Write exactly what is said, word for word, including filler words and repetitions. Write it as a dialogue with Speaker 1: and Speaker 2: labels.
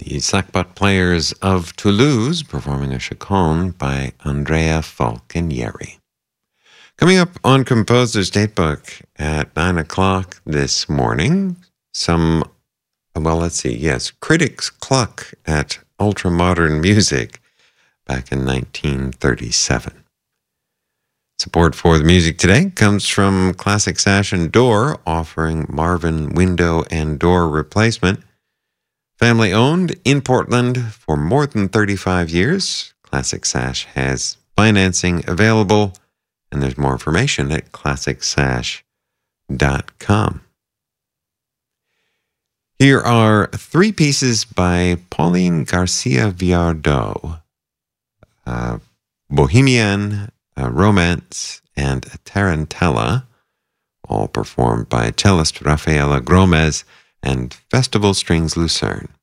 Speaker 1: The Sackbut Players of Toulouse performing a chaconne by Andrea Falconieri. Coming up on Composer's Datebook at nine o'clock this morning, some, well, let's see, yes, critics cluck at ultra-modern music back in nineteen thirty-seven. Support for the music today comes from Classic Sash and Door, offering Marvin window and door replacement. Family owned in Portland for more than thirty-five years. Classic Sash has financing available, and there's more information at classic sash dot com. Here are three pieces by Pauline Garcia Viardot: uh, Bohemian, uh, Romance, and Tarantella, all performed by cellist Rafaela Gomez and Festival Strings Lucerne.